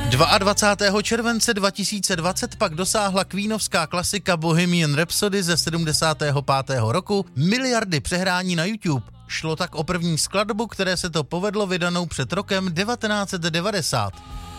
22. července 2020 pak dosáhla queenovská klasika Bohemian Rhapsody ze 75. roku miliardy přehrání na YouTube. Šlo tak o první skladbu, které se to povedlo vydanou před rokem 1990.